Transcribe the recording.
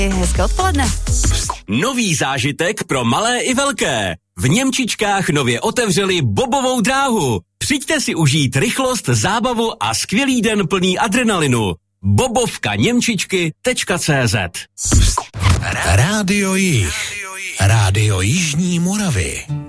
Hezké odpoledne. Nový zážitek pro malé i velké. V Němčičkách nově otevřeli bobovou dráhu. Přijďte si užít rychlost, zábavu a skvělý den plný adrenalinu. bobovkaněmčičky.cz Rádio Jih. Rádio Jižní Moravy.